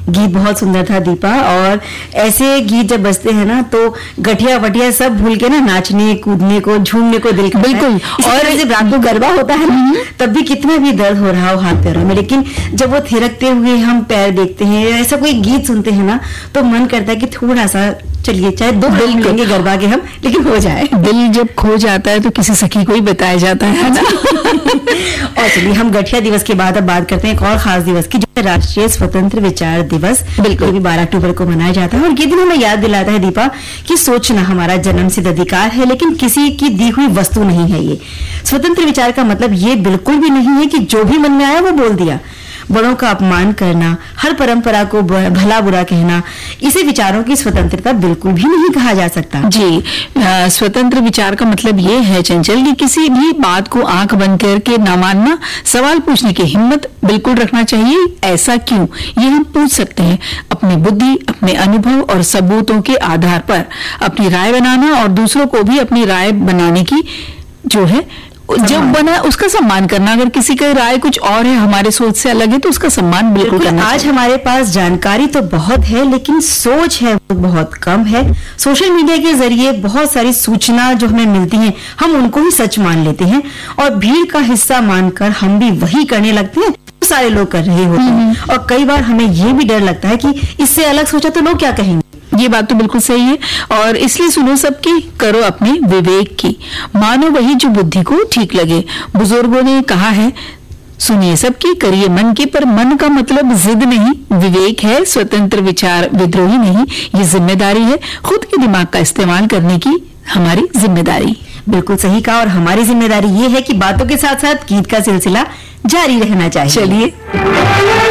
गीत बहुत सुंदर था दीपा। और ऐसे गीत जब बजते हैं ना तो गठिया वठिया सब भूल के ना नाचने कूदने को झूमने को दिल करता है। बिल्कुल। और जब रात को गरबा होता है ना तब भी कितना भी दर्द हो रहा हो हाथ पैरों में, लेकिन जब वो थिरकते हुए हम पैर देखते हैं, ऐसा कोई गीत सुनते हैं ना तो मन करता है कि थोड़ा सा चलिए चाहे 2 दिन लेंगे गरबा के हम, लेकिन हो जाए। दिल जब खो जाता है तो किसी सखी को ही बताया जाता है ना। और चलिए हम गठिया दिवस के बाद अब बात करते हैं एक और खास दिवस की, जो है राष्ट्रीय स्वतंत्र विचार दिवस। बिल्कुल, ये भी 12 अक्टूबर को मनाया जाता है। और ये दिन हमें याद दिलाता है दीपा कि सोचना हमारा जन्मसिद्ध अधिकार है, लेकिन किसी की दी हुई वस्तु नहीं है। ये स्वतंत्र विचार का मतलब ये बिल्कुल भी नहीं है कि जो भी मन में आया वो बोल दिया। बड़ों का अपमान करना, हर परंपरा को भला बुरा कहना, इसे विचारों की स्वतंत्रता बिल्कुल भी नहीं कहा जा सकता। जी, स्वतंत्र विचार का मतलब ये है चंचल कि किसी भी बात को आंख बंद करके न मानना, सवाल पूछने की हिम्मत बिल्कुल रखना चाहिए। ऐसा क्यों, ये हम पूछ सकते हैं। अपनी बुद्धि, अपने अनुभव और सबूतों के आधार पर अपनी राय बनाना और दूसरों को भी अपनी राय बनाने की जो है जब बना उसका सम्मान करना। अगर किसी की राय कुछ और है, हमारे सोच से अलग है, तो उसका सम्मान बिल्कुल करना। आज हमारे पास जानकारी तो बहुत है लेकिन सोच है वो बहुत कम है। सोशल मीडिया के जरिए बहुत सारी सूचना जो हमें मिलती है हम उनको ही सच मान लेते हैं और भीड़ का हिस्सा मानकर हम भी वही करने लगते हैं जो सारे लोग कर रहे होते हैं। और कई बार हमें ये भी डर लगता है कि इससे अलग सोचा तो लोग क्या कहेंगे। ये बात तो बिल्कुल सही है। और इसलिए सुनो सबकी, करो अपने विवेक की, मानो वही जो बुद्धि को ठीक लगे। बुजुर्गों ने कहा है, सुनिए सबकी, करिए मन की, पर मन का मतलब जिद नहीं, विवेक है। स्वतंत्र विचार विद्रोही नहीं, ये जिम्मेदारी है। खुद के दिमाग का इस्तेमाल करने की हमारी जिम्मेदारी। बिल्कुल सही कहा। और हमारी जिम्मेदारी ये है कि बातों के साथ साथ गीत का सिलसिला जारी रहना चाहिए। चलिए।